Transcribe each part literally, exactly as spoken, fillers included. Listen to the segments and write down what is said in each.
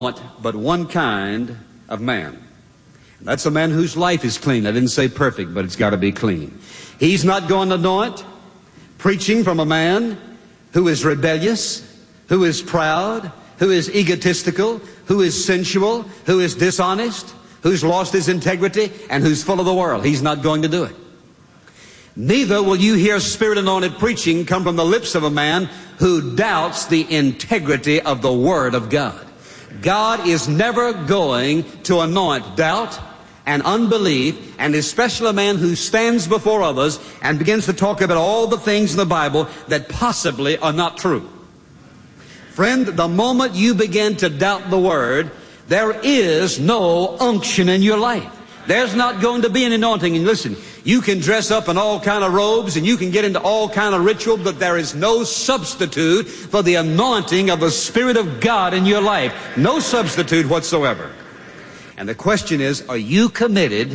but one kind of man. That's a man whose life is clean. I didn't say perfect, but it's got to be clean. He's not going to anoint preaching from a man who is rebellious, who is proud, who is egotistical, who is sensual, who is dishonest, who's lost his integrity, and who's full of the world. He's not going to do it. Neither will you hear Spirit-anointed preaching come from the lips of a man who doubts the integrity of the Word of God. God is never going to anoint doubt and unbelief, and especially a man who stands before others and begins to talk about all the things in the Bible that possibly are not true. Friend, the moment you begin to doubt the Word, there is no unction in your life. There's not going to be an anointing. And listen, you can dress up in all kind of robes and you can get into all kind of ritual, but there is no substitute for the anointing of the Spirit of God in your life. No substitute whatsoever. And the question is, are you committed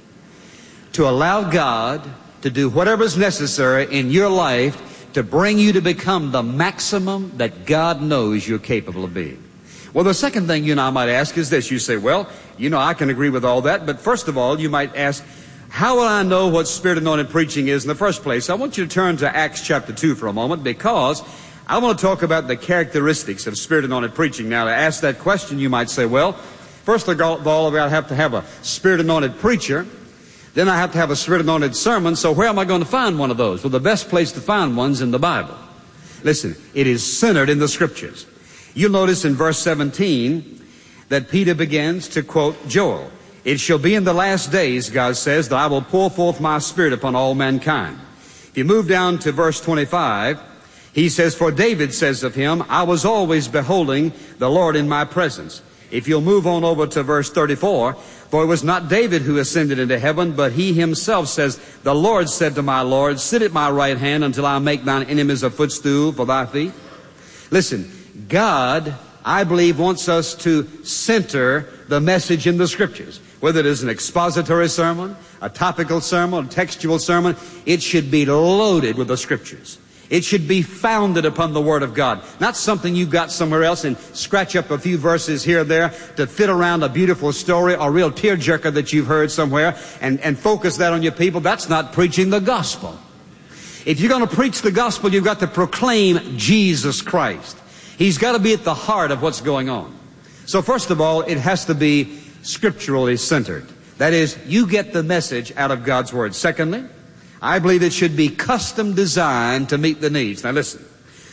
to allow God to do whatever is necessary in your life to bring you to become the maximum that God knows you're capable of being? Well, the second thing you and I might ask is this. You say, well, you know, I can agree with all that. But first of all, you might ask, how will I know what Spirit-anointed preaching is in the first place? I want you to turn to Acts chapter two for a moment, because I want to talk about the characteristics of Spirit-anointed preaching. Now, to ask that question, you might say, well, first of all, I have to have a Spirit-anointed preacher. Then I have to have a Spirit-anointed sermon. So where am I going to find one of those? Well, the best place to find one's in the Bible. Listen, it is centered in the Scriptures. You'll notice in verse seventeen that Peter begins to quote Joel. It shall be in the last days, God says, that I will pour forth my Spirit upon all mankind. If you move down to verse twenty-five, he says, for David says of him, I was always beholding the Lord in my presence. If you'll move on over to verse thirty-four, for it was not David who ascended into heaven, but he himself says, the Lord said to my Lord, sit at my right hand until I make thine enemies a footstool for thy feet. Listen, God, I believe, wants us to center the message in the Scriptures. Whether it is an expository sermon, a topical sermon, a textual sermon, it should be loaded with the Scriptures. It should be founded upon the Word of God. Not something you got somewhere else and scratch up a few verses here or there to fit around a beautiful story or a real tearjerker that you've heard somewhere and, and focus that on your people. That's not preaching the gospel. If you're going to preach the gospel, you've got to proclaim Jesus Christ. He's got to be at the heart of what's going on. So first of all, it has to be scripturally centered. That is, you get the message out of God's Word. Secondly, I believe it should be custom designed to meet the needs. Now listen,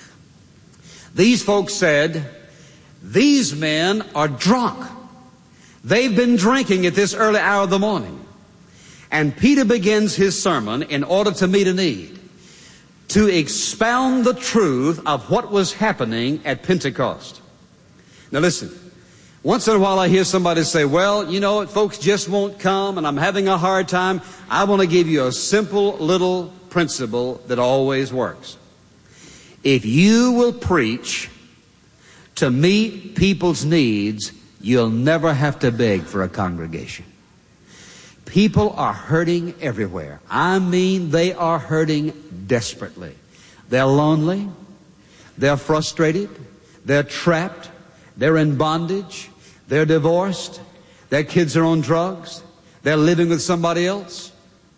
these folks said, these men are drunk. They've been drinking at this early hour of the morning. And Peter begins his sermon in order to meet a need, to expound the truth of what was happening at Pentecost. Now listen, once in a while I hear somebody say, well, you know, folks just won't come and I'm having a hard time. I want to give you a simple little principle that always works. If you will preach to meet people's needs, you'll never have to beg for a congregation. People are hurting everywhere. I mean, they are hurting desperately. They're lonely. They're frustrated. They're trapped. They're in bondage. They're divorced. Their kids are on drugs. They're living with somebody else.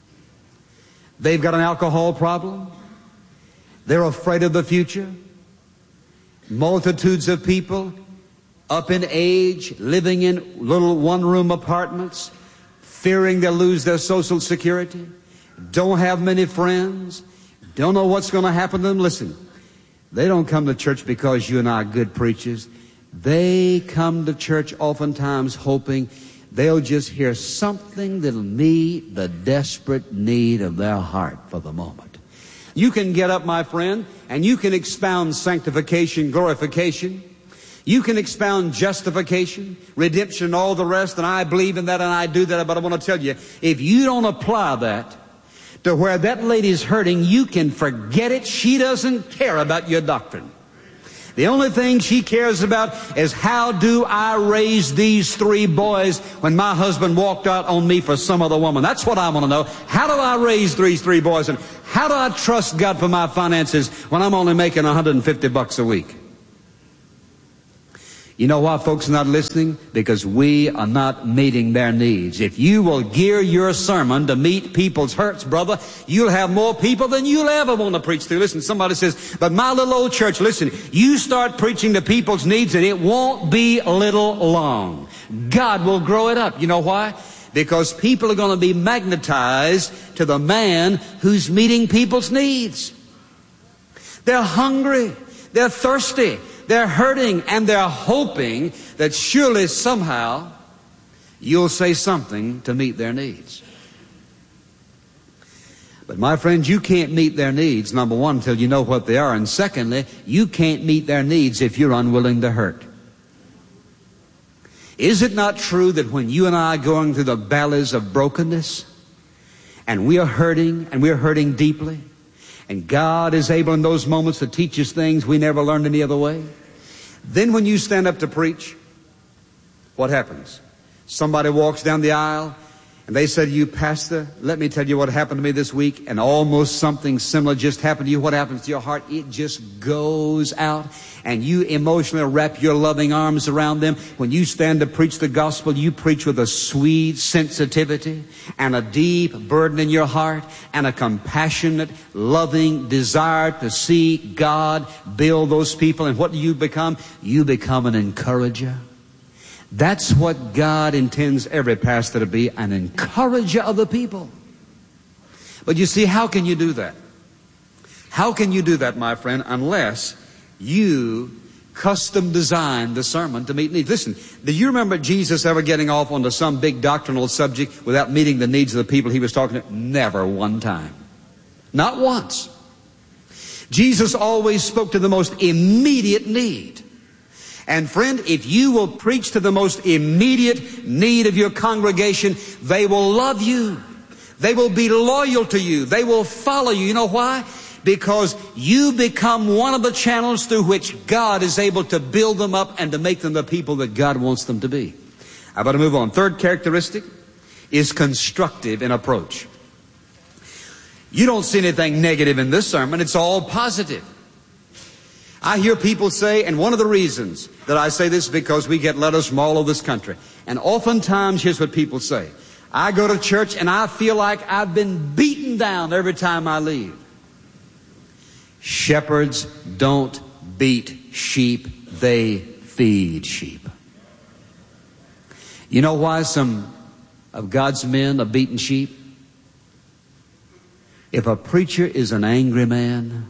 They've got an alcohol problem. They're afraid of the future. Multitudes of people up in age, living in little one-room apartments, fearing they'll lose their social security, don't have many friends, don't know what's going to happen to them. Listen, they don't come to church because you and I are good preachers. They come to church oftentimes hoping they'll just hear something that'll meet the desperate need of their heart for the moment. You can get up, my friend, and you can expound sanctification, glorification. You can expound justification, redemption, and all the rest, and I believe in that and I do that. But I want to tell you, if you don't apply that to where that lady's hurting, you can forget it. She doesn't care about your doctrine. The only thing she cares about is, how do I raise these three boys when my husband walked out on me for some other woman? That's what I want to know. How do I raise these three boys? And how do I trust God for my finances when I'm only making one hundred fifty bucks a week? You know why folks are not listening? Because we are not meeting their needs. If you will gear your sermon to meet people's hurts, brother, you'll have more people than you'll ever want to preach to. Listen, somebody says, but my little old church, listen, you start preaching to people's needs and it won't be a little long. God will grow it up. You know why? Because people are going to be magnetized to the man who's meeting people's needs. They're hungry. They're thirsty. They're hurting, and they're hoping that surely somehow you'll say something to meet their needs. But my friends, you can't meet their needs, number one, until you know what they are. And secondly, you can't meet their needs if you're unwilling to hurt. Is it not true that when you and I are going through the valleys of brokenness, and we are hurting, and we are hurting deeply, and God is able in those moments to teach us things we never learned any other way, then when you stand up to preach, what happens? Somebody walks down the aisle and they say to you, Pastor, let me tell you what happened to me this week, and almost something similar just happened to you. What happens to your heart? It just goes out, and you emotionally wrap your loving arms around them. When you stand to preach the gospel, you preach with a sweet sensitivity and a deep burden in your heart and a compassionate, loving desire to see God build those people. And what do you become? You become an encourager. That's what God intends every pastor to be, an encourager of the people. But you see, how can you do that? How can you do that, my friend, unless you custom design the sermon to meet needs? Listen, do you remember Jesus ever getting off onto some big doctrinal subject without meeting the needs of the people he was talking to? Never one time. Not once. Jesus always spoke to the most immediate need. And friend, if you will preach to the most immediate need of your congregation, they will love you. They will be loyal to you. They will follow you. You know why? Because you become one of the channels through which God is able to build them up and to make them the people that God wants them to be. I better move on. Third characteristic is constructive in approach. You don't see anything negative in this sermon. It's all positive. I hear people say, and one of the reasons that I say this is because we get letters from all over this country. And oftentimes, here's what people say. I go to church and I feel like I've been beaten down every time I leave. Shepherds don't beat sheep, they feed sheep. You know why some of God's men are beating sheep? If a preacher is an angry man,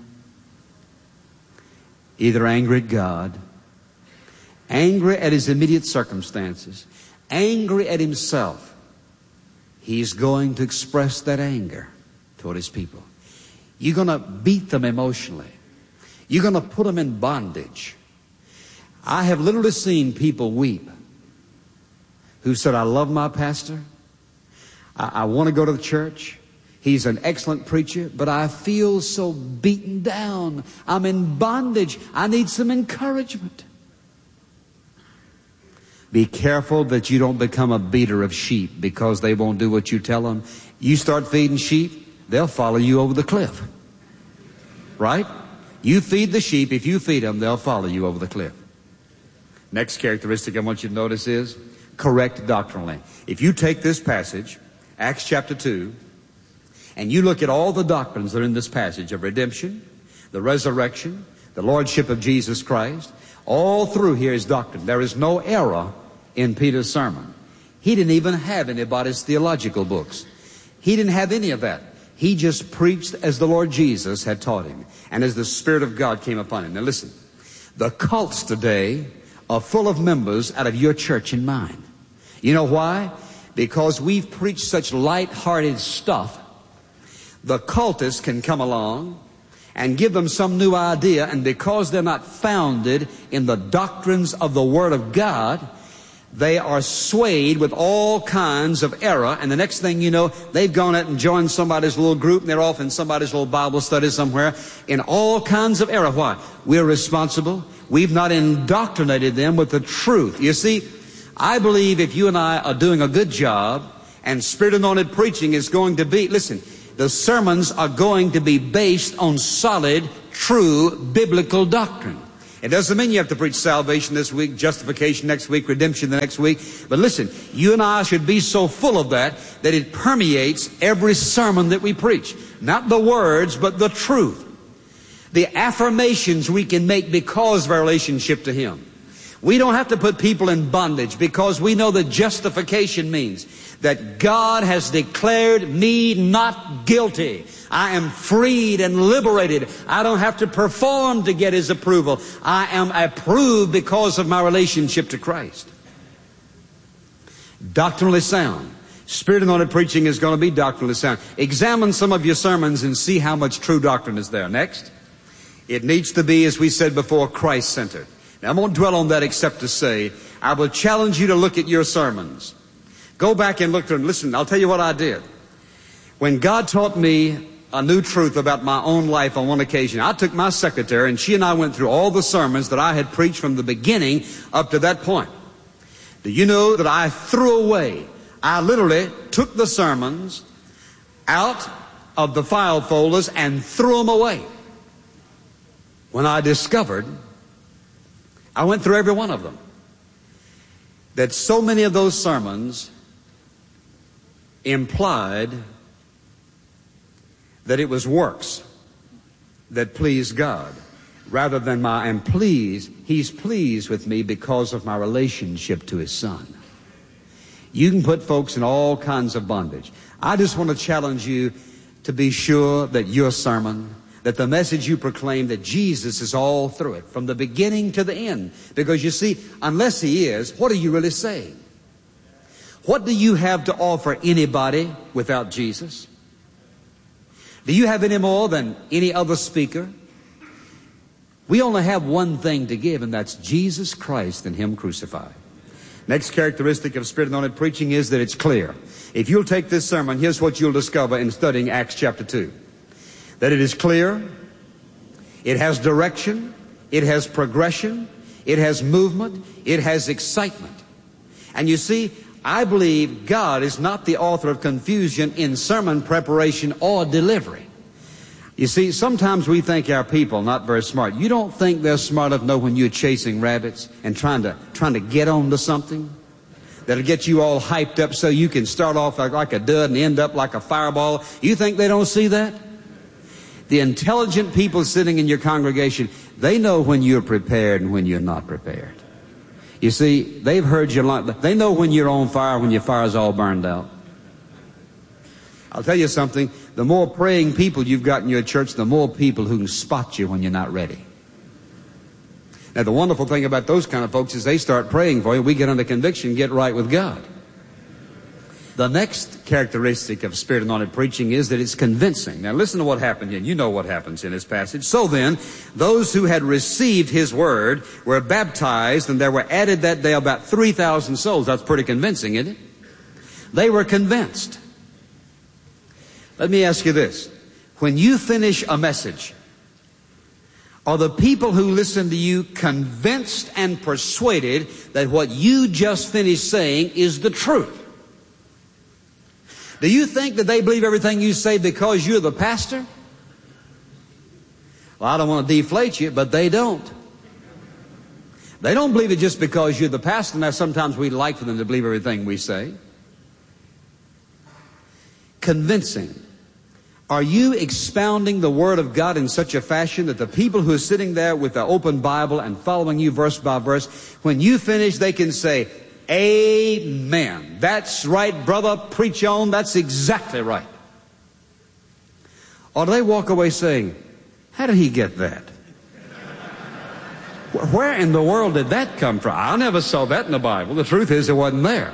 either angry at God, angry at his immediate circumstances, angry at himself, he's going to express that anger toward his people. You're going to beat them emotionally. You're going to put them in bondage. I have literally seen people weep who said, I love my pastor. I, I want to go to the church. He's an excellent preacher, but I feel so beaten down. I'm in bondage. I need some encouragement. Be careful that you don't become a beater of sheep because they won't do what you tell them. You start feeding sheep, they'll follow you over the cliff. Right? You feed the sheep. If you feed them, they'll follow you over the cliff. Next characteristic I want you to notice is correct doctrinally. If you take this passage, Acts chapter two, and you look at all the doctrines that are in this passage of redemption, the resurrection, the lordship of Jesus Christ, all through here is doctrine. There is no error in Peter's sermon. He didn't even have anybody's theological books. He didn't have any of that. He just preached as the Lord Jesus had taught him and as the Spirit of God came upon him. Now listen, the cults today are full of members out of your church and mine. You know why? Because we've preached such light-hearted stuff. The cultists can come along and give them some new idea, and because they're not founded in the doctrines of the Word of God, they are swayed with all kinds of error, and the next thing you know, they've gone out and joined somebody's little group, and they're off in somebody's little Bible study somewhere in all kinds of error. Why? We're responsible. We've not indoctrinated them with the truth. You see, I believe if you and I are doing a good job, and Spirit-anointed preaching is going to be, listen, the sermons are going to be based on solid, true, biblical doctrine. It doesn't mean you have to preach salvation this week, justification next week, redemption the next week. But listen, you and I should be so full of that that it permeates every sermon that we preach. Not the words, but the truth. The affirmations we can make because of our relationship to Him. We don't have to put people in bondage because we know that justification means that God has declared me not guilty. I am freed and liberated. I don't have to perform to get His approval. I am approved because of my relationship to Christ. Doctrinally sound. Spirit-anointed preaching is going to be doctrinally sound. Examine some of your sermons and see how much true doctrine is there. Next. It needs to be, as we said before, Christ-centered. Now, I won't dwell on that except to say, I will challenge you to look at your sermons. Go back and look through them. Listen, I'll tell you what I did. When God taught me a new truth about my own life on one occasion, I took my secretary and she and I went through all the sermons that I had preached from the beginning up to that point. Do you know that I threw away, I literally took the sermons out of the file folders and threw them away. When I discovered, I went through every one of them, that so many of those sermons implied that it was works that pleased God, rather than my I'm pleased, He's pleased with me because of my relationship to His Son. You can put folks in all kinds of bondage. I just want to challenge you to be sure that your sermon, that the message you proclaim, that Jesus is all through it, from the beginning to the end. Because you see, unless He is, what are you really saying? What do you have to offer anybody without Jesus? Do you have any more than any other speaker? We only have one thing to give, and that's Jesus Christ and Him crucified. Next characteristic of Spirit-anointed preaching is that it's clear. If you'll take this sermon, here's what you'll discover in studying Acts chapter two. That it is clear, it has direction, it has progression, it has movement, it has excitement. And you see, I believe God is not the author of confusion in sermon preparation or delivery. You see, sometimes we think our people not very smart. You don't think they're smart enough to know when you're chasing rabbits and trying to trying to get onto something that'll get you all hyped up so you can start off like, like a dud and end up like a fireball. You think they don't see that? The intelligent people sitting in your congregation, they know when you're prepared and when you're not prepared. You see, they've heard your line. They know when you're on fire, when your fire's all burned out. I'll tell you something. The more praying people you've got in your church, the more people who can spot you when you're not ready. Now, the wonderful thing about those kind of folks is they start praying for you. We get under conviction, get right with God. The next characteristic of Spirit-anointed preaching is that it's convincing. Now listen to what happened here. You know what happens in this passage. So then, those who had received His word were baptized, and there were added that day about three thousand souls. That's pretty convincing, isn't it? They were convinced. Let me ask you this. When you finish a message, are the people who listen to you convinced and persuaded that what you just finished saying is the truth? Do you think that they believe everything you say because you're the pastor? Well, I don't want to deflate you, but they don't. They don't believe it just because you're the pastor. Now, sometimes we'd like for them to believe everything we say. Convincing. Are you expounding the Word of God in such a fashion that the people who are sitting there with the open Bible and following you verse by verse, when you finish, they can say, Amen. That's right, brother. Preach on. That's exactly right. Or do they walk away saying, how did he get that? Where in the world did that come from? I never saw that in the Bible. The truth is, it wasn't there.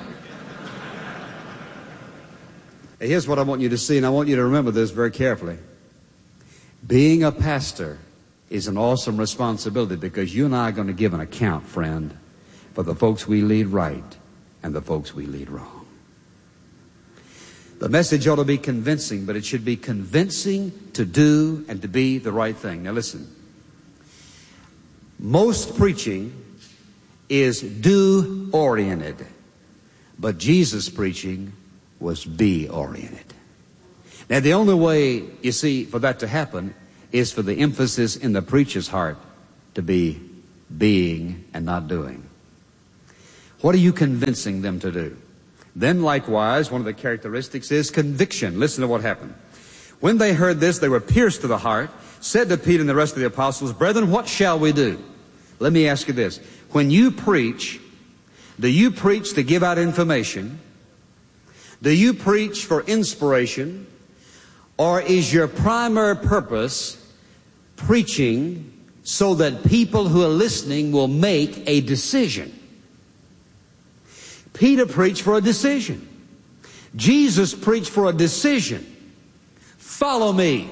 Here's what I want you to see, and I want you to remember this very carefully. Being a pastor is an awesome responsibility because you and I are going to give an account, friend, for the folks we lead right and the folks we lead wrong. The message ought to be convincing, but it should be convincing to do and to be the right thing. Now listen. Most preaching is do-oriented, but Jesus' preaching was be-oriented. Now the only way, you see, for that to happen is for the emphasis in the preacher's heart to be being and not doing. What are you convincing them to do? Then likewise, one of the characteristics is conviction. Listen to what happened. When they heard this, they were pierced to the heart, said to Peter and the rest of the apostles, "Brethren, what shall we do?" Let me ask you this. When you preach, do you preach to give out information? Do you preach for inspiration? Or is your primary purpose preaching so that people who are listening will make a decision? Peter preached for a decision. Jesus preached for a decision. Follow me.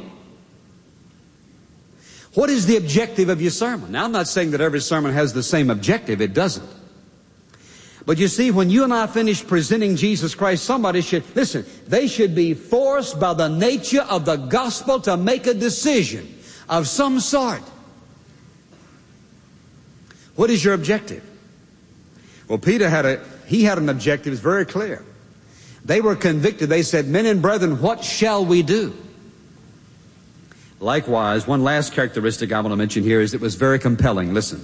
What is the objective of your sermon? Now, I'm not saying that every sermon has the same objective. It doesn't. But you see, when you and I finish presenting Jesus Christ, somebody should, listen, they should be forced by the nature of the gospel to make a decision of some sort. What is your objective? Well, Peter had a, he had an objective. It's very clear. They were convicted. They said, "Men and brethren, what shall we do?" Likewise, one last characteristic I want to mention here is it was very compelling. Listen.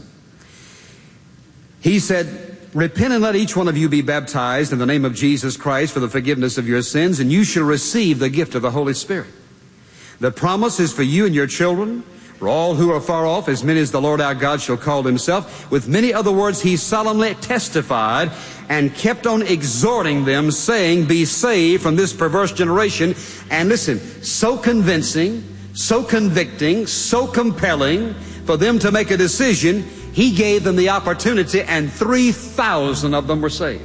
He said, "Repent and let each one of you be baptized in the name of Jesus Christ for the forgiveness of your sins, and you shall receive the gift of the Holy Spirit. The promise is for you and your children, for all who are far off, as many as the Lord our God shall call himself." With many other words, he solemnly testified and kept on exhorting them, saying, "Be saved from this perverse generation." And listen, so convincing, so convicting, so compelling for them to make a decision, he gave them the opportunity, and three thousand of them were saved.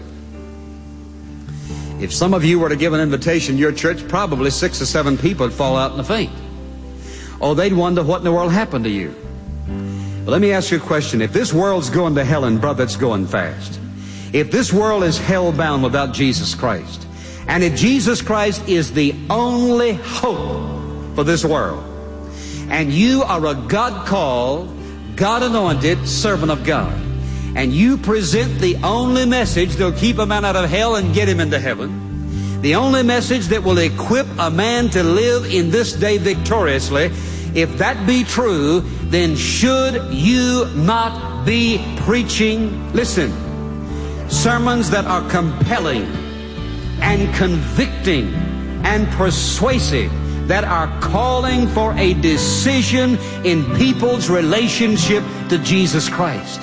If some of you were to give an invitation to your church, probably six or seven people would fall out in a faint. Oh, they'd wonder what in the world happened to you. But let me ask you a question. If this world's going to hell, and brother, it's going fast. If this world is hell-bound without Jesus Christ, and if Jesus Christ is the only hope for this world, and you are a God-called, God-anointed servant of God, and you present the only message that'll keep a man out of hell and get him into heaven, the only message that will equip a man to live in this day victoriously, if that be true, then should you not be preaching, listen, sermons that are compelling and convicting and persuasive, that are calling for a decision in people's relationship to Jesus Christ?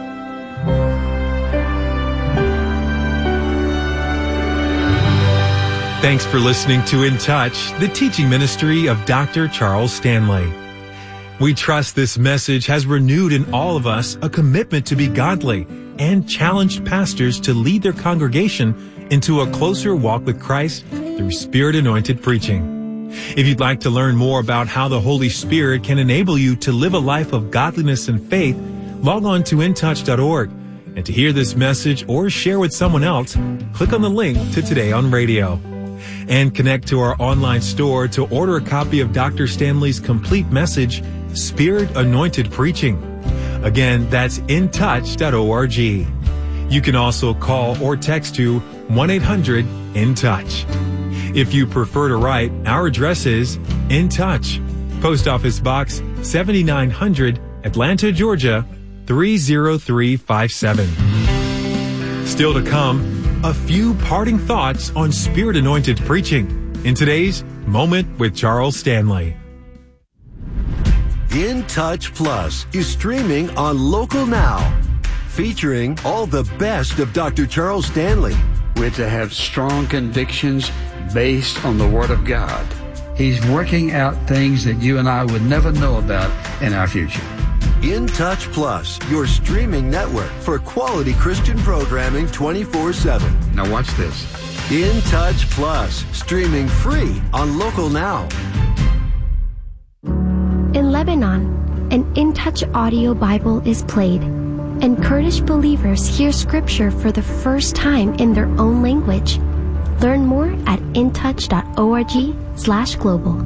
Thanks for listening to In Touch, the teaching ministry of Doctor Charles Stanley. We trust this message has renewed in all of us a commitment to be godly and challenged pastors to lead their congregation into a closer walk with Christ through Spirit-anointed preaching. If you'd like to learn more about how the Holy Spirit can enable you to live a life of godliness and faith, log on to in touch dot org. And to hear this message or share with someone else, click on the link to Today on Radio. And connect to our online store to order a copy of Doctor Stanley's complete message, Spirit Anointed Preaching. Again, that's in touch dot org. You can also call or text to one eight hundred in touch. If you prefer to write, our address is In Touch, Post Office Box seventy-nine hundred, Atlanta, Georgia, three zero three five seven. Still to come, a few parting thoughts on Spirit-anointed preaching in today's Moment with Charles Stanley. In Touch Plus is streaming on Local Now, featuring all the best of Doctor Charles Stanley. We're to have strong convictions based on the Word of God. He's working out things that you and I would never know about in our future. In Touch Plus, your streaming network for quality Christian programming twenty-four seven. Now watch this. In Touch Plus, streaming free on Local Now. In Lebanon, an In Touch audio Bible is played, and Kurdish believers hear Scripture for the first time in their own language. Learn more at in touch dot org slash global.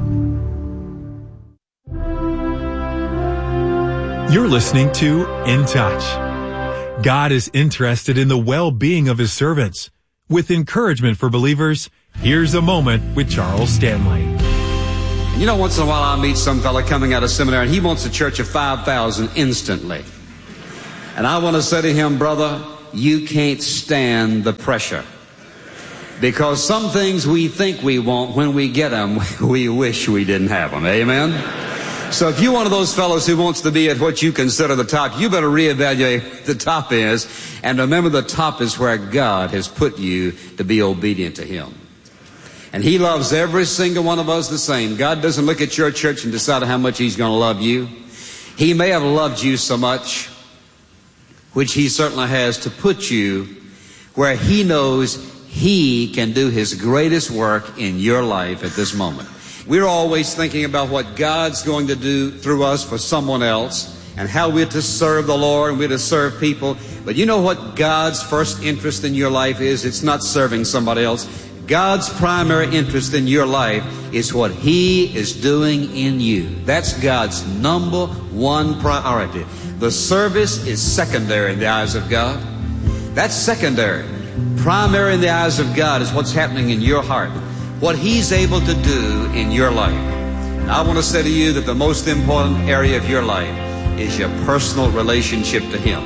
You're listening to In Touch. God is interested in the well-being of His servants. With encouragement for believers, here's a moment with Charles Stanley. You know, once in a while I meet some fella coming out of seminary and he wants a church of five thousand instantly. And I want to say to him, brother, you can't stand the pressure. Because some things we think we want, when we get them, we wish we didn't have them. Amen? So if you're one of those fellows who wants to be at what you consider the top, you better reevaluate what the top is. And remember, the top is where God has put you to be obedient to him. And he loves every single one of us the same. God doesn't look at your church and decide how much he's going to love you. He may have loved you so much, which he certainly has, to put you where he knows he can do his greatest work in your life at this moment. We're always thinking about what God's going to do through us for someone else and how we're to serve the Lord and we're to serve people. But you know what God's first interest in your life is? It's not serving somebody else. God's primary interest in your life is what he is doing in you. That's God's number one priority. The service is secondary in the eyes of God. That's secondary. Primary in the eyes of God is what's happening in your heart, what he's able to do in your life. And I want to say to you that the most important area of your life is your personal relationship to him.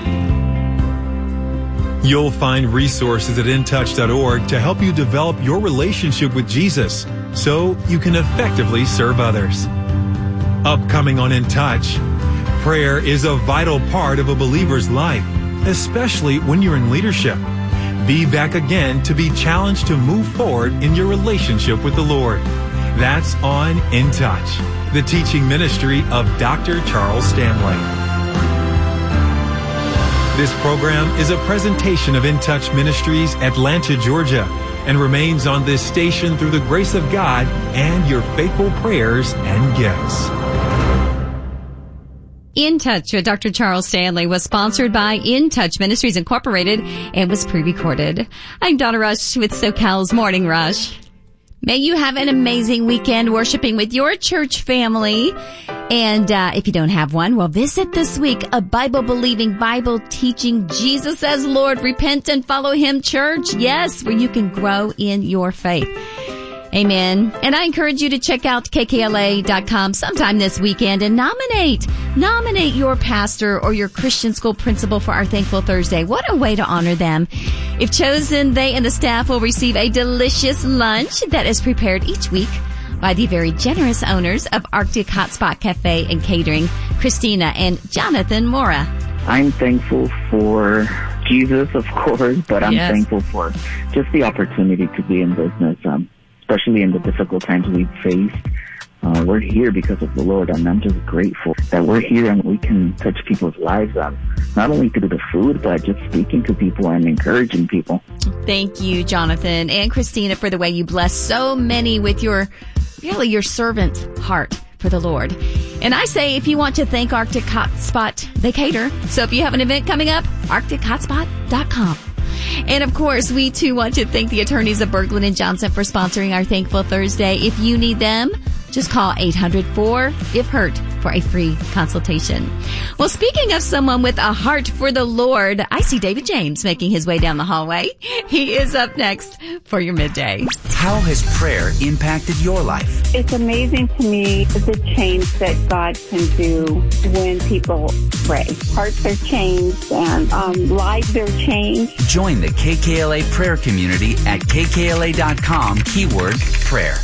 You'll find resources at in touch dot org to help you develop your relationship with Jesus so you can effectively serve others. Upcoming on In Touch, prayer is a vital part of a believer's life, especially when you're in leadership. Be back again to be challenged to move forward in your relationship with the Lord. That's on In Touch, the teaching ministry of Doctor Charles Stanley. This program is a presentation of In Touch Ministries, Atlanta, Georgia, and remains on this station through the grace of God and your faithful prayers and gifts. In Touch with Doctor Charles Stanley was sponsored by In Touch Ministries Incorporated and was pre-recorded. I'm Donna Rush with SoCal's Morning Rush. May you have an amazing weekend worshiping with your church family. And uh, if you don't have one, well, visit this week a Bible-believing, Bible-teaching, Jesus as Lord, repent and follow him church. Yes, where you can grow in your faith. Amen. And I encourage you to check out K K L A dot com sometime this weekend and nominate, nominate your pastor or your Christian school principal for our Thankful Thursday. What a way to honor them. If chosen, they and the staff will receive a delicious lunch that is prepared each week by the very generous owners of Arctic Hotspot Cafe and Catering, Christina and Jonathan Mora. I'm thankful for Jesus, of course, but I'm yes. thankful for just the opportunity to be in business, um, especially in the difficult times we've faced. Uh, we're here because of the Lord, and I'm just grateful that we're here and we can touch people's lives, um, not only through the food, but just speaking to people and encouraging people. Thank you, Jonathan and Christina, for the way you bless so many with your, really your servant heart for the Lord. And I say, if you want to thank Arctic Hotspot, they cater. So if you have an event coming up, arctic hotspot dot com. And of course, we too want to thank the attorneys of Berglund and Johnson for sponsoring our Thankful Thursday. If you need them, just call eight hundred four if hurt for a free consultation. Well, speaking of someone with a heart for the Lord, I see David James making his way down the hallway. He is up next for your midday. How has prayer impacted your life? It's amazing to me the change that God can do when people pray. Hearts are changed and um, lives are changed. Join the K K L A prayer community at K K L A dot com, keyword prayer.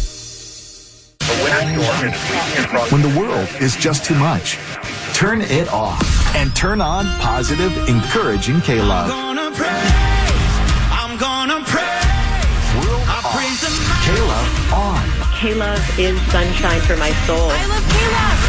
When the world is just too much, turn it off and turn on positive, encouraging K-Love. I'm gonna praise, I'm gonna praise, World I off. praise the K-Love on. K-Love is sunshine for my soul. I love K-Love.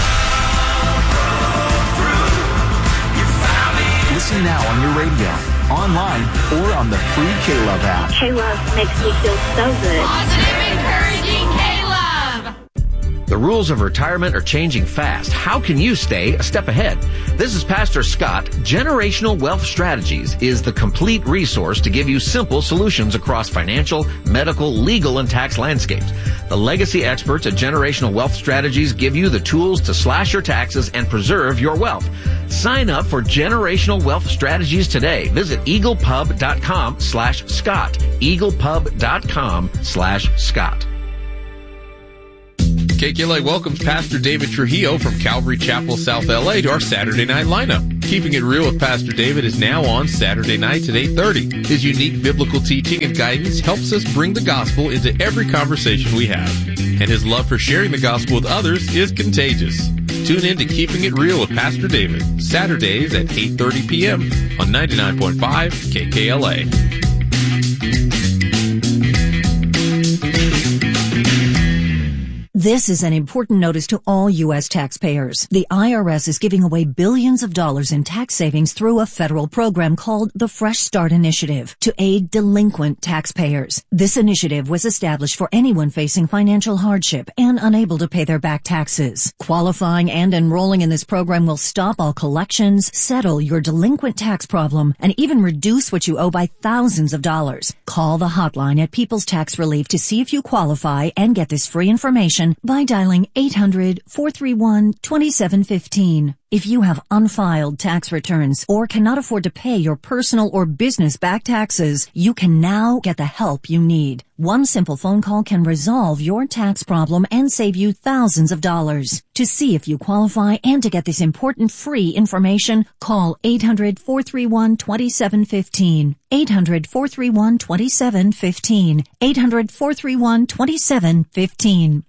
Listen now on your radio, online, or on the free K-Love app. K-Love makes me feel so good. Positive, encouraging K-Love. The rules of retirement are changing fast. How can you stay a step ahead? This is Pastor Scott. Generational Wealth Strategies is the complete resource to give you simple solutions across financial, medical, legal, and tax landscapes. The legacy experts at Generational Wealth Strategies give you the tools to slash your taxes and preserve your wealth. Sign up for Generational Wealth Strategies today. Visit eaglepub.com slash Scott. eaglepub.com slash Scott. K K L A welcomes Pastor David Trujillo from Calvary Chapel, South L A to our Saturday night lineup. Keeping It Real with Pastor David is now on Saturday nights at eight thirty. His unique biblical teaching and guidance helps us bring the gospel into every conversation we have. And his love for sharing the gospel with others is contagious. Tune in to Keeping It Real with Pastor David, Saturdays at eight thirty p.m. on ninety-nine point five K K L A. This is an important notice to all U S taxpayers. The I R S is giving away billions of dollars in tax savings through a federal program called the Fresh Start Initiative to aid delinquent taxpayers. This initiative was established for anyone facing financial hardship and unable to pay their back taxes. Qualifying and enrolling in this program will stop all collections, settle your delinquent tax problem, and even reduce what you owe by thousands of dollars. Call the hotline at People's Tax Relief to see if you qualify and get this free information by dialing eight hundred, four three one, two seven one five. If you have unfiled tax returns or cannot afford to pay your personal or business back taxes, you can now get the help you need. One simple phone call can resolve your tax problem and save you thousands of dollars. To see if you qualify and to get this important free information, call eight hundred, four three one, two seven one five. eight hundred, four three one, two seven one five. eight hundred, four three one, two seven one five.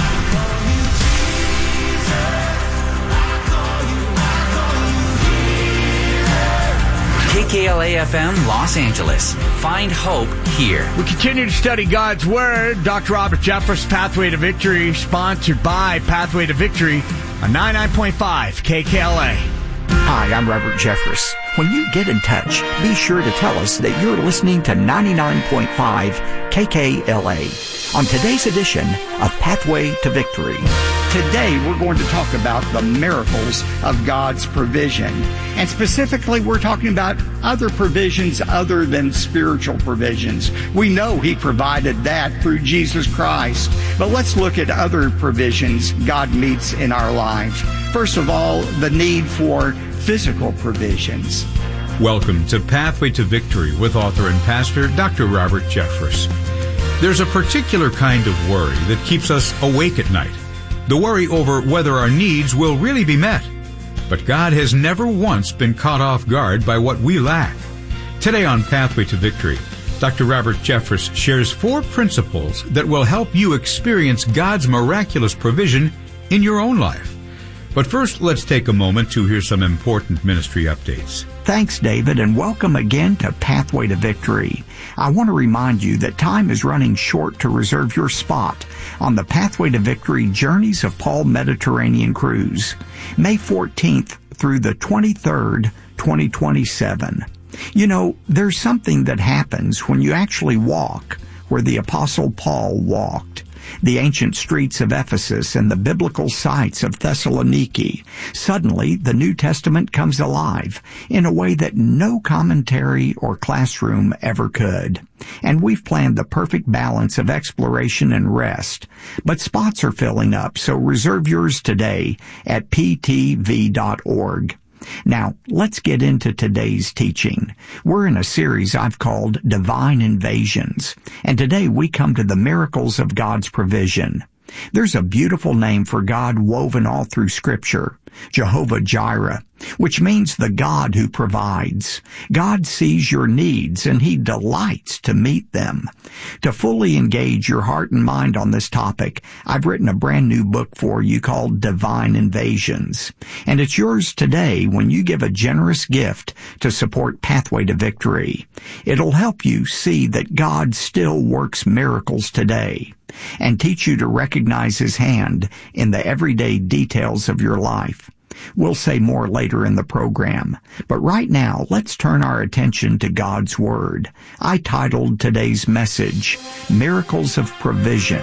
K K L A F M Los Angeles. Find hope here. We continue to study God's Word. Doctor Robert Jeffress, Pathway to Victory, sponsored by Pathway to Victory on ninety-nine point five K K L A. Hi, I'm Robert Jeffress. When you get in touch, be sure to tell us that you're listening to ninety-nine point five K K L A on today's edition of Pathway to Victory. Today, we're going to talk about the miracles of God's provision. And specifically, we're talking about other provisions other than spiritual provisions. We know He provided that through Jesus Christ. But let's look at other provisions God meets in our lives. First of all, the need for physical provisions. Welcome to Pathway to Victory with author and pastor Doctor Robert Jeffress. There's a particular kind of worry that keeps us awake at night. The worry over whether our needs will really be met. But God has never once been caught off guard by what we lack. Today on Pathway to Victory, Doctor Robert Jeffress shares four principles that will help you experience God's miraculous provision in your own life. But first, let's take a moment to hear some important ministry updates. Thanks, David, and welcome again to Pathway to Victory. I want to remind you that time is running short to reserve your spot on the Pathway to Victory Journeys of Paul Mediterranean Cruise, May fourteenth through the twenty-third, twenty twenty-seven. You know, there's something that happens when you actually walk where the Apostle Paul walked. The ancient streets of Ephesus and the biblical sites of Thessaloniki. Suddenly, the New Testament comes alive in a way that no commentary or classroom ever could. And we've planned the perfect balance of exploration and rest. But spots are filling up, so reserve yours today at p t v dot org. Now, let's get into today's teaching. We're in a series I've called Divine Invasions, and today we come to the miracles of God's provision. There's a beautiful name for God woven all through Scripture, Jehovah Jireh, which means the God who provides. God sees your needs and He delights to meet them. To fully engage your heart and mind on this topic, I've written a brand new book for you called Divine Invasions. And it's yours today when you give a generous gift to support Pathway to Victory. It'll help you see that God still works miracles today and teach you to recognize His hand in the everyday details of your life. We'll say more later in the program, but right now let's turn our attention to God's Word. I titled today's message, Miracles of Provision.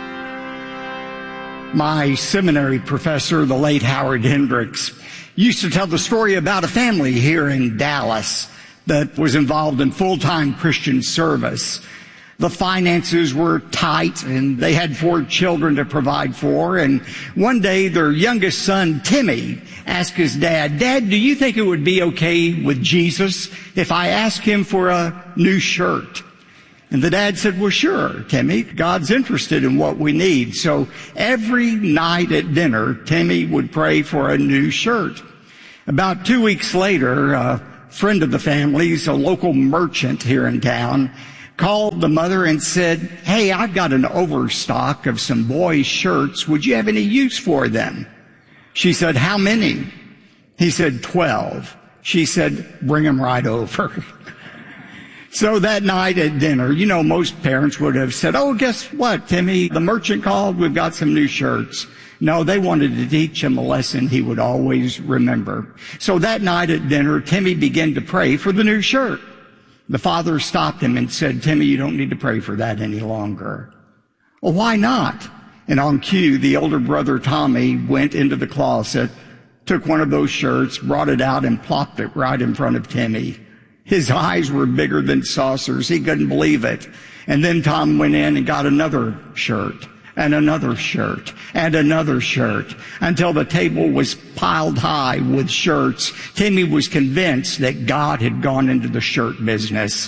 My seminary professor, the late Howard Hendricks, used to tell the story about a family here in Dallas that was involved in full-time Christian service. The finances were tight, and they had four children to provide for. And one day, their youngest son, Timmy, asked his dad, "Dad, do you think it would be okay with Jesus if I ask Him for a new shirt?" And the dad said, "Well, sure, Timmy. God's interested in what we need." So every night at dinner, Timmy would pray for a new shirt. About two weeks later, a friend of the family's, a local merchant here in town, called the mother and said, "Hey, I've got an overstock of some boys' shirts. Would you have any use for them?" She said, "How many?" He said, twelve. She said, "Bring them right over." So that night at dinner, you know, most parents would have said, "Oh, guess what, Timmy? The merchant called. We've got some new shirts." No, they wanted to teach him a lesson he would always remember. So that night at dinner, Timmy began to pray for the new shirt. The father stopped him and said, "Timmy, you don't need to pray for that any longer." "Well, why not?" And on cue, the older brother Tommy went into the closet, took one of those shirts, brought it out, and plopped it right in front of Timmy. His eyes were bigger than saucers. He couldn't believe it. And then Tom went in and got another shirt, and another shirt, and another shirt, until the table was piled high with shirts. Timmy was convinced that God had gone into the shirt business.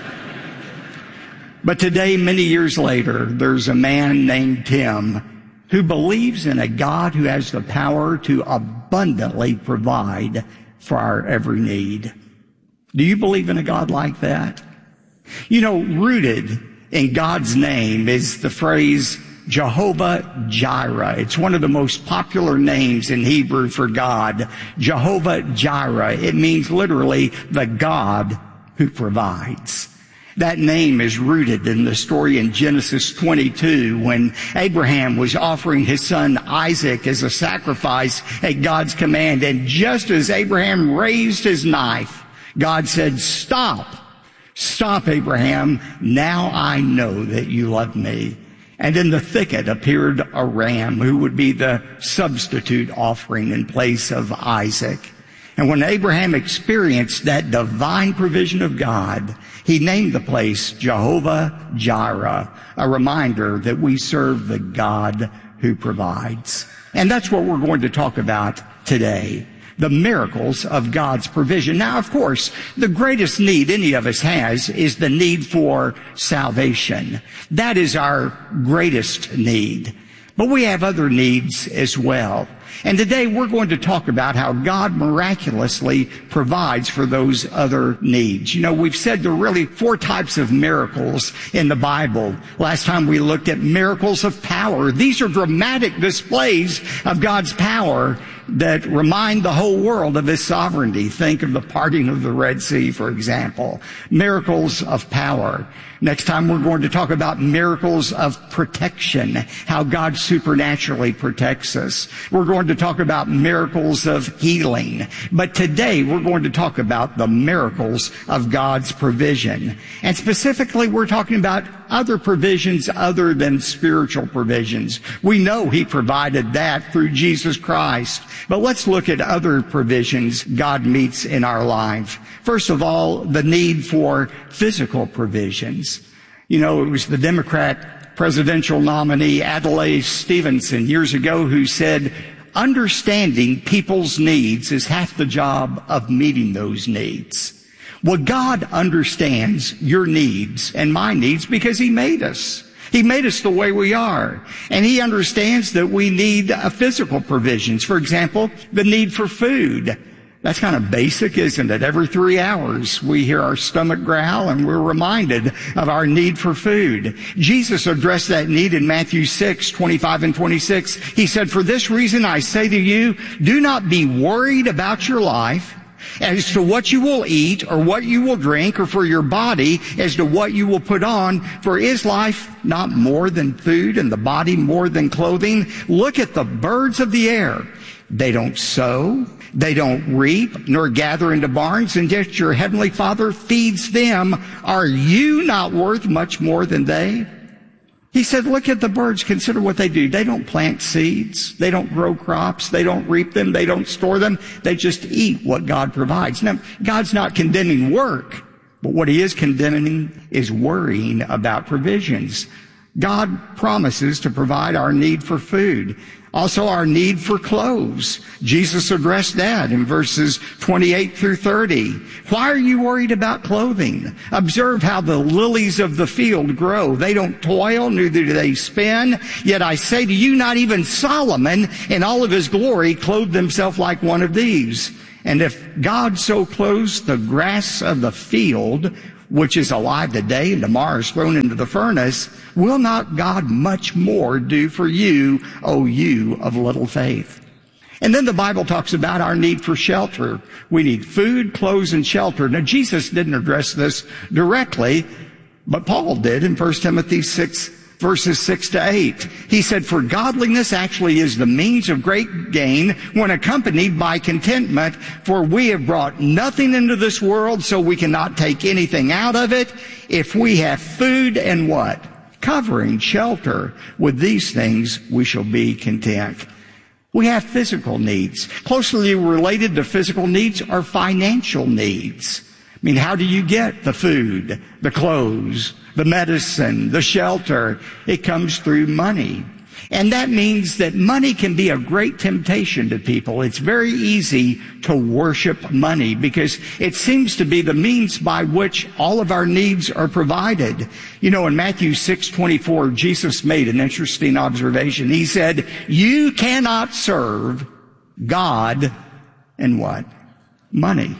But today, many years later, there's a man named Tim who believes in a God who has the power to abundantly provide for our every need. Do you believe in a God like that? You know, rooted in God's name is the phrase Jehovah Jireh. It's one of the most popular names in Hebrew for God. Jehovah Jireh. It means literally the God who provides. That name is rooted in the story in Genesis twenty-two when Abraham was offering his son Isaac as a sacrifice at God's command. And just as Abraham raised his knife, God said, "Stop. Stop, Abraham. Now I know that you love me." And in the thicket appeared a ram who would be the substitute offering in place of Isaac. And when Abraham experienced that divine provision of God, he named the place Jehovah Jireh, a reminder that we serve the God who provides. And that's what we're going to talk about today. The miracles of God's provision. Now, of course, the greatest need any of us has is the need for salvation. That is our greatest need. But we have other needs as well. And today we're going to talk about how God miraculously provides for those other needs. You know, we've said there are really four types of miracles in the Bible. Last time we looked at miracles of power. These are dramatic displays of God's power that remind the whole world of His sovereignty. Think of the parting of the Red Sea, for example. Miracles of power. Next time we're going to talk about miracles of protection, how God supernaturally protects us. We're going to talk about miracles of healing. But today we're going to talk about the miracles of God's provision. And specifically we're talking about other provisions other than spiritual provisions. We know He provided that through Jesus Christ. But let's look at other provisions God meets in our life. First of all, the need for physical provisions. You know, it was the Democrat presidential nominee Adlai Stevenson years ago who said, understanding people's needs is half the job of meeting those needs. Well, God understands your needs and my needs because He made us. He made us the way we are. And He understands that we need uh, physical provisions. For example, the need for food. That's kind of basic, isn't it? Every three hours we hear our stomach growl and we're reminded of our need for food. Jesus addressed that need in Matthew six, twenty-five and twenty-six. He said, "For this reason I say to you, do not be worried about your life as to what you will eat or what you will drink, or for your body as to what you will put on. For is life not more than food, and the body more than clothing? Look at the birds of the air. They don't sow, they don't reap, nor gather into barns, and yet your heavenly Father feeds them. Are you not worth much more than they?" He said, look at the birds. Consider what they do. They don't plant seeds. They don't grow crops. They don't reap them. They don't store them. They just eat what God provides. Now, God's not condemning work, but what He is condemning is worrying about provisions. God promises to provide our need for food. Also our need for clothes. Jesus addressed that in verses twenty-eight through thirty. Why are you worried about clothing? Observe how the lilies of the field grow. They don't toil, neither do they spin. Yet I say to you, not even Solomon in all of his glory clothed himself like one of these. And if God so clothes the grass of the field, which is alive today and tomorrow is thrown into the furnace, will not God much more do for you, O you of little faith? And then the Bible talks about our need for shelter. We need food, clothes, and shelter. Now, Jesus didn't address this directly, but Paul did in First Timothy six, verses six to eight. He said, for godliness actually is the means of great gain when accompanied by contentment, for we have brought nothing into this world, so we cannot take anything out of it. If we have food and what? Covering, shelter. With these things we shall be content. We have physical needs. Closely related to physical needs are financial needs. I mean, how do you get the food, the clothes, the medicine, the shelter? It comes through money. And that means that money can be a great temptation to people. It's very easy to worship money because it seems to be the means by which all of our needs are provided. You know, in Matthew six twenty-four, Jesus made an interesting observation. He said, you cannot serve God and what? Money.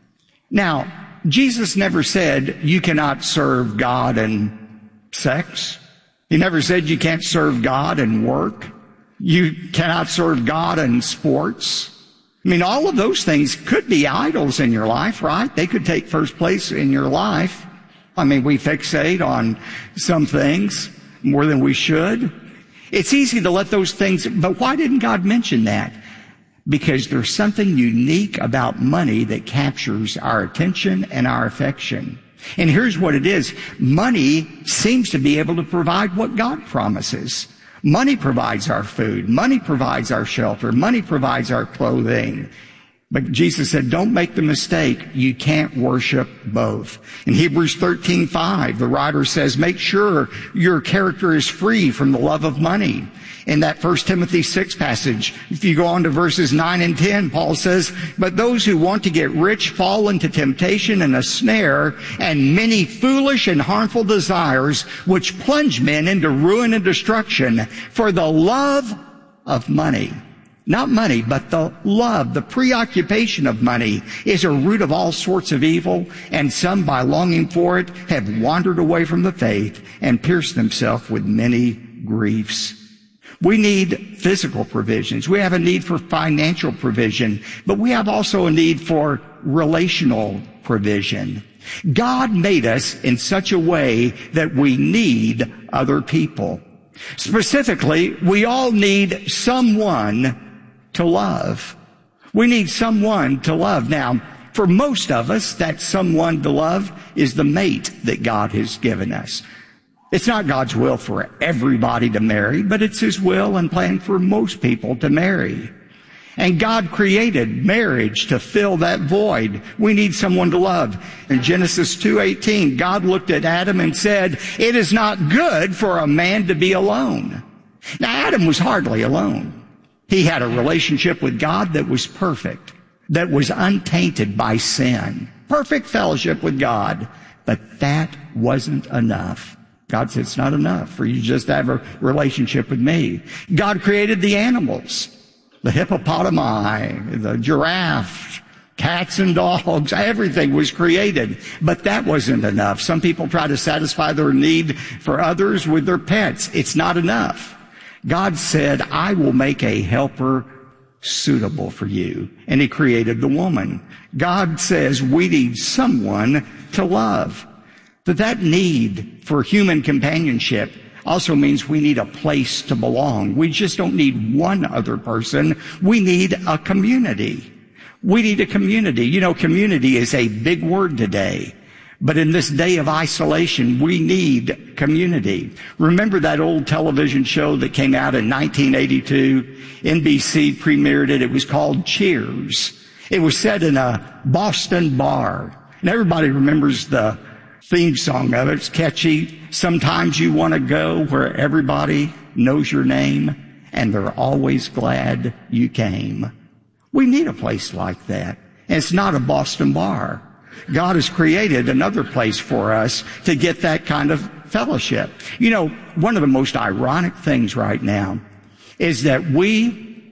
Now, Jesus never said you cannot serve God and sex. He never said you can't serve God and work. You cannot serve God and sports. I mean, all of those things could be idols in your life, right? They could take first place in your life. I mean, we fixate on some things more than we should. It's easy to let those things, but why didn't God mention that? Because there's something unique about money that captures our attention and our affection. And here's what it is. Money seems to be able to provide what God promises. Money provides our food. Money provides our shelter. Money provides our clothing. But Jesus said, don't make the mistake. You can't worship both. In Hebrews thirteen five, the writer says, make sure your character is free from the love of money. In that First Timothy six passage, if you go on to verses nine and ten, Paul says, but those who want to get rich fall into temptation and a snare and many foolish and harmful desires, which plunge men into ruin and destruction. For the love of money, not money, but the love, the preoccupation of money is a root of all sorts of evil, and some by longing for it have wandered away from the faith and pierced themselves with many griefs. We need physical provisions. We have a need for financial provision, but we have also a need for relational provision. God made us in such a way that we need other people. Specifically, we all need someone to love. We need someone to love. Now, for most of us, that someone to love is the mate that God has given us. It's not God's will for everybody to marry, but it's His will and plan for most people to marry. And God created marriage to fill that void. We need someone to love. In Genesis two eighteen, God looked at Adam and said, it is not good for a man to be alone. Now, Adam was hardly alone. He had a relationship with God that was perfect, that was untainted by sin. Perfect fellowship with God. But that wasn't enough. God said, it's not enough for you just to have a relationship with me. God created the animals, the hippopotami, the giraffe, cats and dogs, everything was created. But that wasn't enough. Some people try to satisfy their need for others with their pets. It's not enough. God said, I will make a helper suitable for you. And He created the woman. God says we need someone to love. But that need for human companionship also means we need a place to belong. We just don't need one other person. We need a community. We need a community. You know, community is a big word today. But in this day of isolation, we need community. Remember that old television show that came out in nineteen eighty-two? N B C premiered it. It was called Cheers. It was set in a Boston bar. And everybody remembers the theme song of it. It's catchy. Sometimes you want to go where everybody knows your name and they're always glad you came. We need a place like that. And it's not a Boston bar. God has created another place for us to get that kind of fellowship. You know, one of the most ironic things right now is that we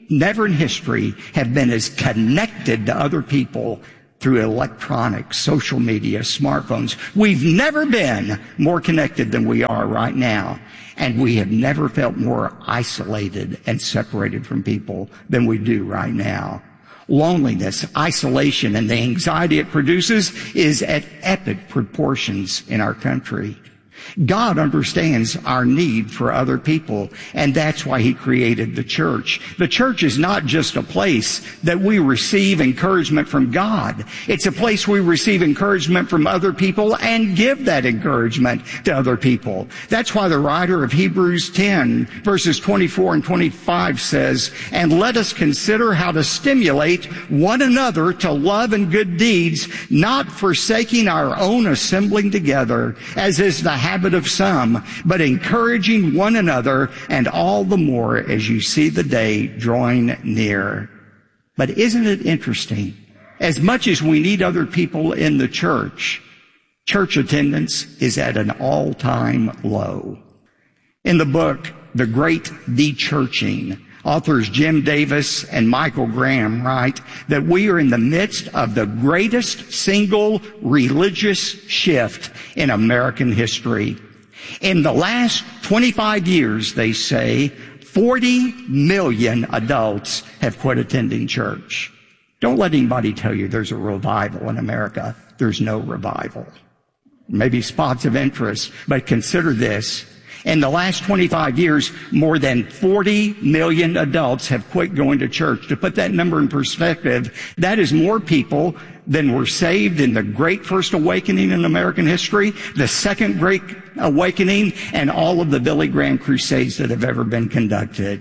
never in history have been as connected to other people through electronics, social media, smartphones. We've never been more connected than we are right now. And we have never felt more isolated and separated from people than we do right now. Loneliness, isolation, and the anxiety it produces is at epic proportions in our country. God understands our need for other people, and that's why He created the church. The church is not just a place that we receive encouragement from God. It's a place we receive encouragement from other people and give that encouragement to other people. That's why the writer of Hebrews ten, verses twenty-four and twenty-five says, "And let us consider how to stimulate one another to love and good deeds, not forsaking our own assembling together, as is the habit of some, but encouraging one another, and all the more as you see the day drawing near." But isn't it interesting? As much as we need other people in the church, church attendance is at an all-time low. In the book, The Great De-Churching, authors Jim Davis and Michael Graham write that we are in the midst of the greatest single religious shift in American history. In the last twenty-five years, they say, forty million adults have quit attending church. Don't let anybody tell you there's a revival in America. There's no revival. Maybe spots of interest, but consider this. In the last twenty-five years, more than forty million adults have quit going to church. To put that number in perspective, that is more people than were saved in the Great First Awakening in American history, the Second Great Awakening, and all of the Billy Graham crusades that have ever been conducted.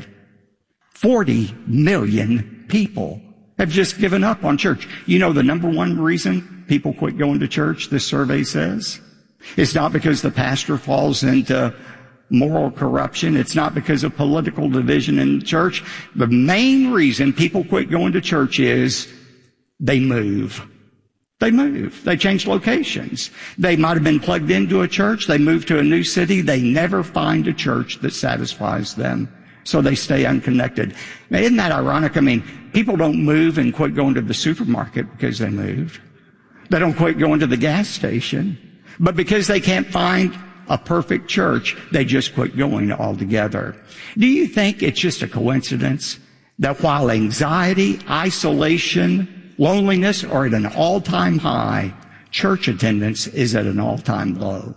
forty million people have just given up on church. You know the number one reason people quit going to church, this survey says? It's not because the pastor falls into moral corruption. It's not because of political division in the church. The main reason people quit going to church is they move. They move. They change locations. They might have been plugged into a church. They move to a new city. They never find a church that satisfies them. So they stay unconnected. Now, isn't that ironic? I mean, people don't move and quit going to the supermarket because they moved. They don't quit going to the gas station. But because they can't find a perfect church, they just quit going altogether. Do you think it's just a coincidence that while anxiety, isolation, loneliness are at an all-time high, church attendance is at an all-time low?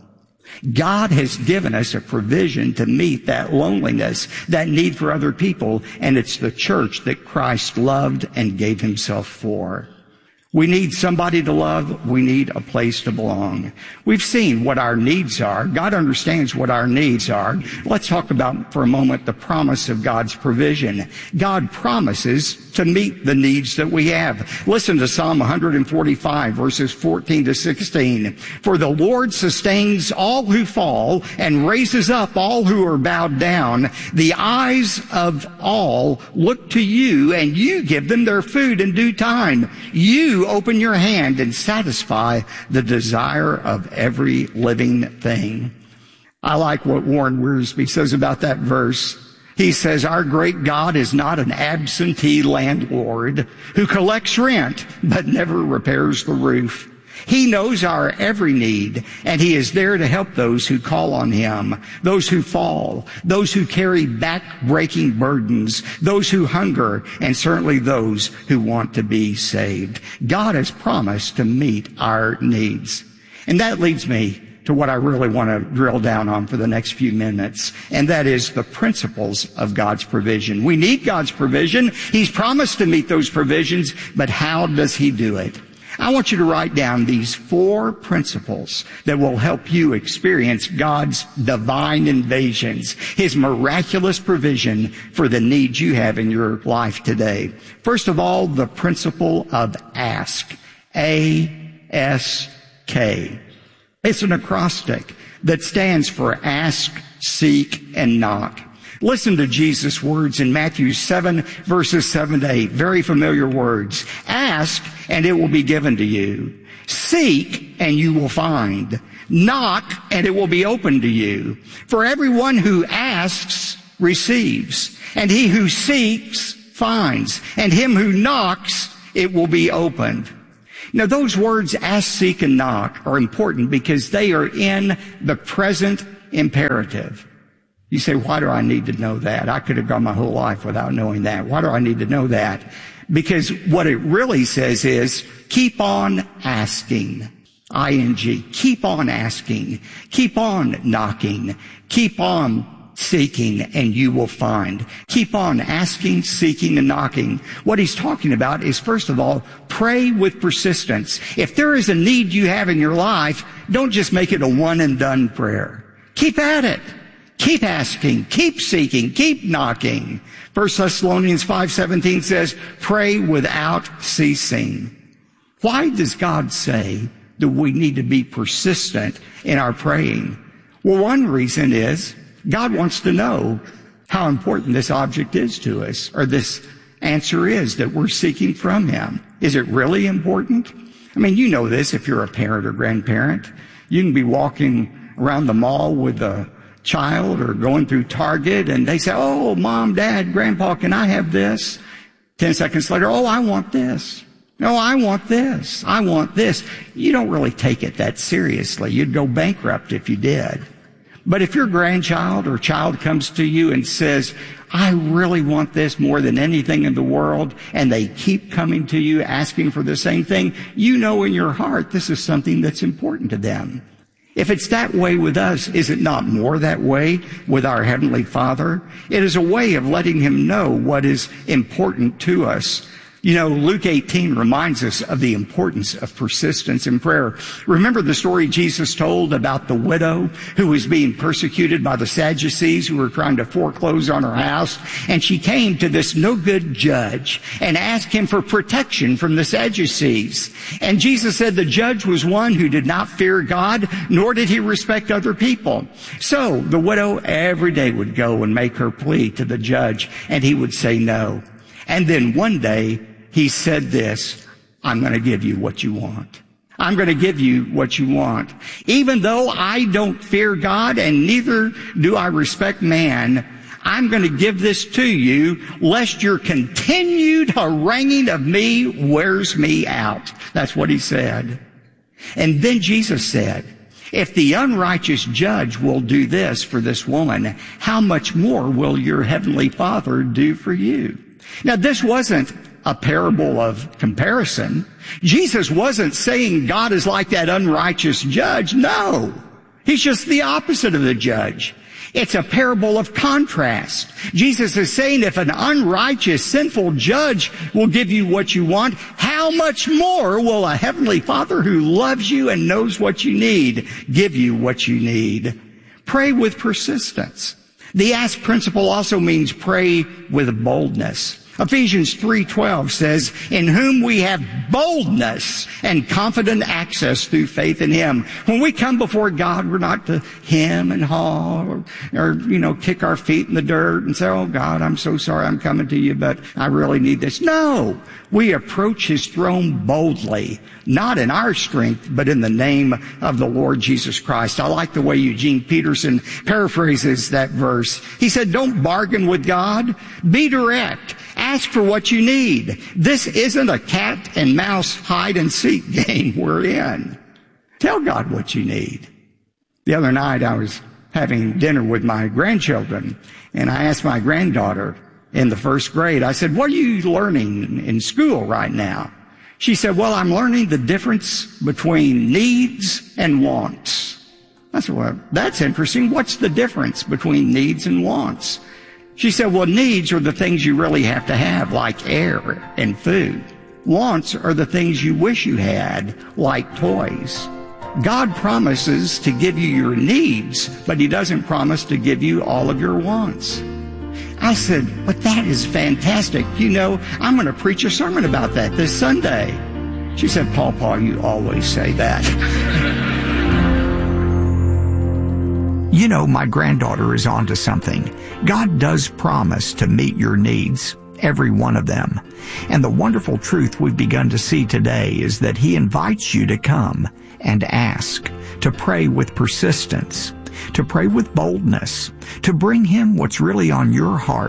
God has given us a provision to meet that loneliness, that need for other people, and it's the church that Christ loved and gave Himself for. We need somebody to love. We need a place to belong. We've seen what our needs are. God understands what our needs are. Let's talk about, for a moment, the promise of God's provision. God promises to meet the needs that we have. Listen to Psalm one forty-five, verses fourteen to sixteen. "For the Lord sustains all who fall and raises up all who are bowed down. The eyes of all look to you, and you give them their food in due time. You open your hand and satisfy the desire of every living thing." I like what Warren Wiersbe says about that verse. He says, "Our great God is not an absentee landlord who collects rent but never repairs the roof. He knows our every need, and He is there to help those who call on Him, those who fall, those who carry back-breaking burdens, those who hunger, and certainly those who want to be saved." God has promised to meet our needs. And that leads me to what I really want to drill down on for the next few minutes, and that is the principles of God's provision. We need God's provision. He's promised to meet those provisions, but how does He do it? I want you to write down these four principles that will help you experience God's divine invasions, His miraculous provision for the needs you have in your life today. First of all, the principle of ask. A S K. It's an acrostic that stands for ask, seek, and knock. Listen to Jesus' words in Matthew seven, verses seven to eight. Very familiar words. "Ask, and it will be given to you. Seek, and you will find. Knock, and it will be opened to you. For everyone who asks receives, and he who seeks finds, and him who knocks, it will be opened. Now, those words, ask, seek, and knock, are important because they are in the present imperative. You say, why do I need to know that? I could have gone my whole life without knowing that. Why do I need to know that? Because what it really says is, keep on asking. I N G. Keep on asking. Keep on knocking. Keep on seeking, and you will find. Keep on asking, seeking, and knocking. What he's talking about is, first of all, pray with persistence. If there is a need you have in your life, don't just make it a one and done prayer. Keep at it. Keep asking, keep seeking, keep knocking. First Thessalonians five seventeen says, pray without ceasing. Why does God say that we need to be persistent in our praying? Well, one reason is God wants to know how important this object is to us, or this answer is that we're seeking from Him. Is it really important? I mean, you know this if you're a parent or grandparent. You can be walking around the mall with a child or going through Target, and they say, oh, Mom, Dad, Grandpa, can I have this? Ten seconds later, oh, I want this. No, I want this. I want this. You don't really take it that seriously. You'd go bankrupt if you did. But if your grandchild or child comes to you and says, I really want this more than anything in the world, and they keep coming to you asking for the same thing, you know in your heart this is something that's important to them. If it's that way with us, is it not more that way with our Heavenly Father? It is a way of letting Him know what is important to us. You know, Luke eighteen reminds us of the importance of persistence in prayer. Remember the story Jesus told about the widow who was being persecuted by the Sadducees who were trying to foreclose on her house? And she came to this no-good judge and asked him for protection from the Sadducees. And Jesus said the judge was one who did not fear God, nor did he respect other people. So the widow every day would go and make her plea to the judge, and he would say no. And then one day, he said this, I'm going to give you what you want. I'm going to give you what you want. Even though I don't fear God and neither do I respect man, I'm going to give this to you lest your continued haranguing of me wears me out. That's what he said. And then Jesus said, if the unrighteous judge will do this for this woman, how much more will your heavenly Father do for you? Now, this wasn't a parable of comparison. Jesus wasn't saying God is like that unrighteous judge. No. He's just the opposite of the judge. It's a parable of contrast. Jesus is saying if an unrighteous, sinful judge will give you what you want, how much more will a heavenly Father who loves you and knows what you need give you what you need? Pray with persistence. The ask principle also means pray with boldness. Ephesians three twelve says, in whom we have boldness and confident access through faith in Him. When we come before God, we're not to hem and haw or, or, you know, kick our feet in the dirt and say, oh God, I'm so sorry I'm coming to you, but I really need this. No, we approach His throne boldly, not in our strength, but in the name of the Lord Jesus Christ. I like the way Eugene Peterson paraphrases that verse. He said, don't bargain with God, be direct. Ask for what you need. This isn't a cat and mouse hide and seek game we're in. Tell God what you need. The other night I was having dinner with my grandchildren, and I asked my granddaughter in the first grade, I said, what are you learning in school right now? She said, well, I'm learning the difference between needs and wants. I said, well, that's interesting. What's the difference between needs and wants? She said, well, needs are the things you really have to have, like air and food. Wants are the things you wish you had, like toys. God promises to give you your needs, but He doesn't promise to give you all of your wants. I said, but that is fantastic. You know, I'm going to preach a sermon about that this Sunday. She said, Paul, Paul, you always say that. You know, my granddaughter is onto something. God does promise to meet your needs, every one of them. And the wonderful truth we've begun to see today is that He invites you to come and ask, to pray with persistence, to pray with boldness, to bring Him what's really on your heart,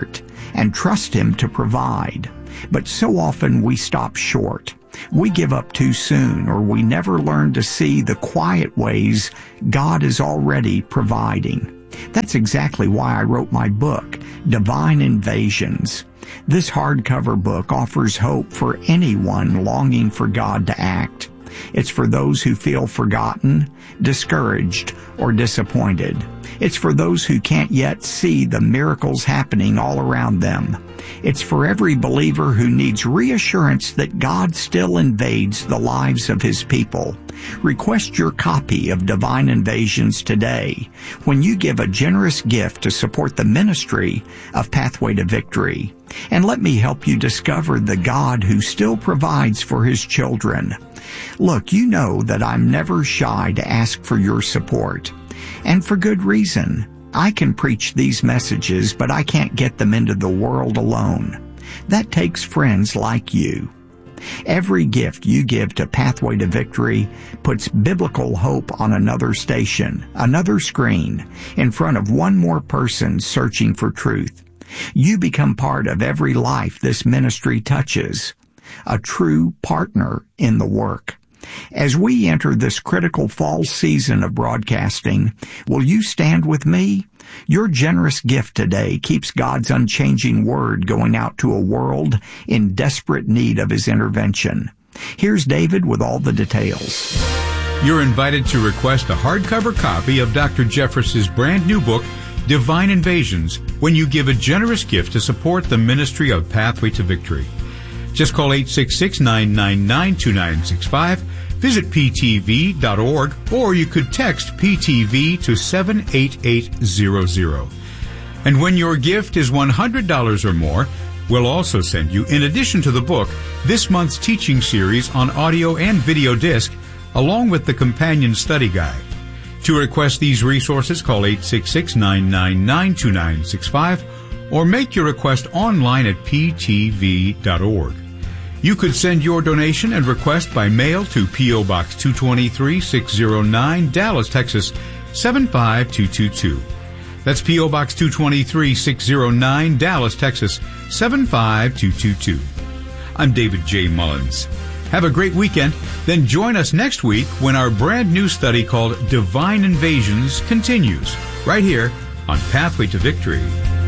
and trust Him to provide. But so often we stop short. We give up too soon, or we never learn to see the quiet ways God is already providing. That's exactly why I wrote my book, Divine Invasions. This hardcover book offers hope for anyone longing for God to act. It's for those who feel forgotten, discouraged, or disappointed. It's for those who can't yet see the miracles happening all around them. It's for every believer who needs reassurance that God still invades the lives of His people. Request your copy of Divine Invasions today when you give a generous gift to support the ministry of Pathway to Victory. And let me help you discover the God who still provides for His children. Look, you know that I'm never shy to ask for your support. And for good reason. I can preach these messages, but I can't get them into the world alone. That takes friends like you. Every gift you give to Pathway to Victory puts biblical hope on another station, another screen, in front of one more person searching for truth. You become part of every life this ministry touches, a true partner in the work. As we enter this critical fall season of broadcasting, will you stand with me? Your generous gift today keeps God's unchanging word going out to a world in desperate need of His intervention. Here's David with all the details. You're invited to request a hardcover copy of Doctor Jeffress's brand new book, Divine Invasions, when you give a generous gift to support the ministry of Pathway to Victory. Just call eight six six, nine nine nine, two nine six five, visit p t v dot org, or you could text P T V to seven eight eight zero zero. And when your gift is one hundred dollars or more, we'll also send you, in addition to the book, this month's teaching series on audio and video disc, along with the companion study guide. To request these resources, call eight six six, nine nine nine, two nine six five, or make your request online at p t v dot org. You could send your donation and request by mail to P O. Box two twenty-three, six oh nine, Dallas, Texas, seven five two two two. That's P O. Box two twenty-three, six oh nine, Dallas, Texas, seven five two two two. I'm David J. Mullins. Have a great weekend. Then join us next week when our brand new study called Divine Invasions continues, right here on Pathway to Victory.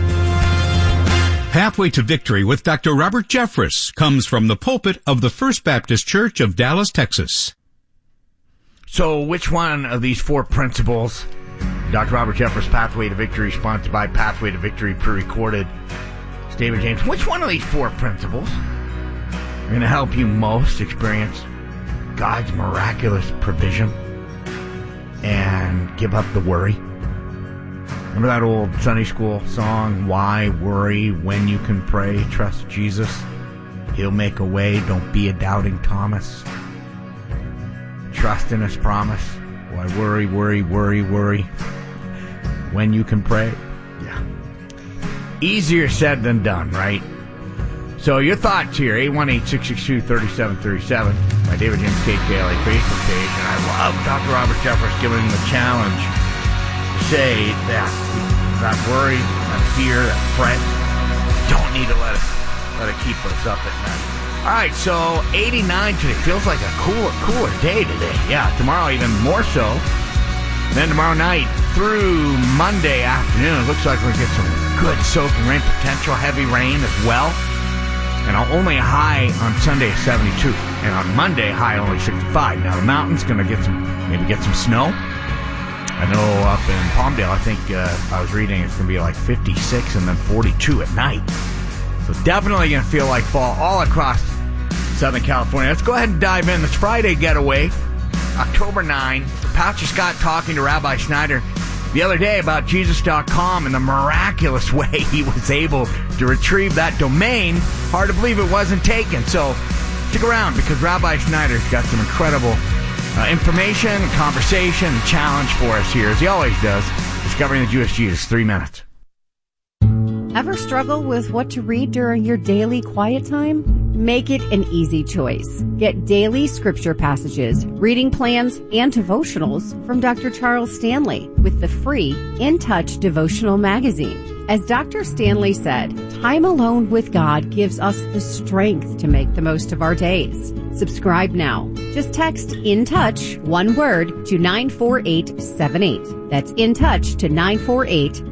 Pathway to Victory with Doctor Robert Jeffress comes from the pulpit of the First Baptist Church of Dallas, Texas. So which one of these four principles, Doctor Robert Jeffress, Pathway to Victory, sponsored by Pathway to Victory, pre-recorded, it's David James, which one of these four principles are going to help you most experience God's miraculous provision and give up the worry? Remember that old Sunday school song, Why Worry When You Can Pray? Trust Jesus. He'll make a way. Don't be a doubting Thomas. Trust in His promise. Why worry, worry, worry, worry when you can pray? Yeah. Easier said than done, right? So your thoughts here, eight one eight, six six two, three seven three seven, my David James K K L A Facebook page, and I love Doctor Robert Jeffress giving him the challenge to say that that worry, that fear, that fret, don't need to let it let it keep us up at night. All right, so eighty-nine today. Feels like a cooler, cooler day today. Yeah, tomorrow even more so. And then tomorrow night through Monday afternoon, it looks like we're going to get some good soaking rain, potential heavy rain as well. And only a high on Sunday of seventy-two. And on Monday, high only sixty-five. Now the mountain's going to get some, maybe get some snow. I know up in Palmdale, I think uh, I was reading it's going to be like fifty-six and then forty-two at night. So definitely going to feel like fall all across Southern California. Let's go ahead and dive in. This Friday getaway, October ninth. Pastor Scott talking to Rabbi Schneider the other day about Jesus dot com and the miraculous way he was able to retrieve that domain. Hard to believe it wasn't taken. So stick around because Rabbi Schneider's got some incredible uh, information, and conversation, and challenge for us here, as he always does. Discovering the Jewish Jesus, three minutes. Ever struggle with what to read during your daily quiet time? Make it an easy choice. Get daily scripture passages, reading plans, and devotionals from Doctor Charles Stanley with the free In Touch devotional magazine. As Doctor Stanley said, time alone with God gives us the strength to make the most of our days. Subscribe now. Just text In Touch, one word, to nine four eight seven eight. That's In Touch to nine four eight